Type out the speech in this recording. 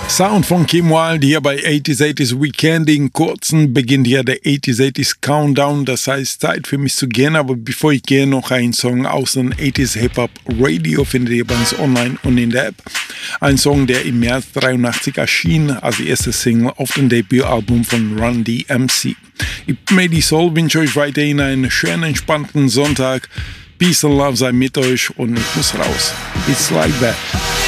Sound von Kim Wilde hier bei 80s Weekending. Kurzen beginnt hier der 80s Countdown. Das heißt, Zeit für mich zu gehen. Aber bevor ich gehe, noch ein Song aus dem 80s Hip-Hop Radio findet ihr bei uns online und in der App. Ein Song, der im März 83 erschien als erste Single auf dem Debütalbum von Run DMC. Ich bin Medi Soul, wünsche euch weiterhin einen schönen, entspannten Sonntag. Peace and Love sei mit euch und ich muss raus. It's like that.